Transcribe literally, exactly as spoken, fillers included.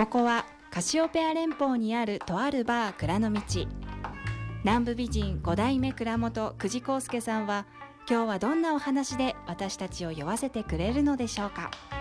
ここはカシオペア連邦にあるとあるバー蔵の道。南部美人ご代目蔵元久慈康介さんは今日はどんなお話で私たちを酔わせてくれるのでしょうか。